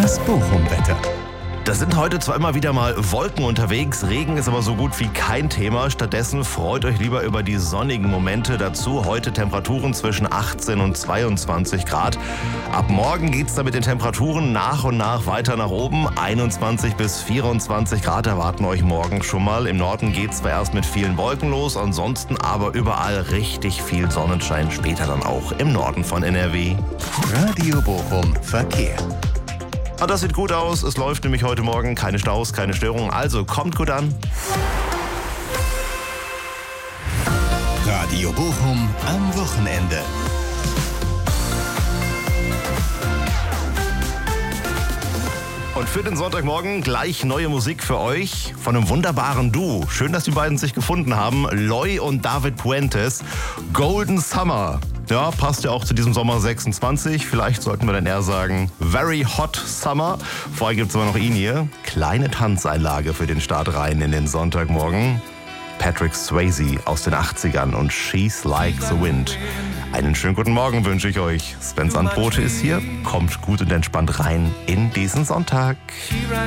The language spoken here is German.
Das Bochum-Wetter. Da sind heute zwar immer wieder mal Wolken unterwegs, Regen ist aber so gut wie kein Thema. Stattdessen freut euch lieber über die sonnigen Momente. Dazu heute Temperaturen zwischen 18 und 22 Grad. Ab morgen geht's dann mit den Temperaturen nach und nach weiter nach oben. 21 bis 24 Grad erwarten euch morgen schon mal. Im Norden geht's zwar erst mit vielen Wolken los, ansonsten aber überall richtig viel Sonnenschein. Später dann auch im Norden von NRW. Radio Bochum Verkehr. Ah, das sieht gut aus. Es läuft nämlich heute Morgen. Keine Staus, keine Störungen. Also kommt gut an. Radio Bochum am Wochenende. Und für den Sonntagmorgen gleich neue Musik für euch von einem wunderbaren Duo. Schön, dass die beiden sich gefunden haben. Loy und David Puentes. Golden Summer. Ja, passt ja auch zu diesem Sommer 26. Vielleicht sollten wir dann eher sagen Very Hot Summer. Vorher gibt es aber noch ihn hier. Kleine Tanzeinlage für den Start rein in den Sonntagmorgen. Patrick Swayze aus den 80ern und She's Like the Wind. Einen schönen guten Morgen wünsche ich euch. Sven Sandbrote ist hier. Kommt gut und entspannt rein in diesen Sonntag.